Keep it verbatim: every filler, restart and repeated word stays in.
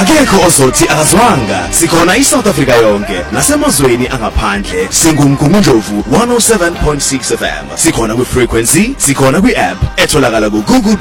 Akekho ozothi akazwanga. Sikhona iSouth Africa yonke nasemazweni angaphandle. Singumgungundlovu one oh seven point six F M. Sikhona ku frequency, sikhona kwi app etholakala ku Google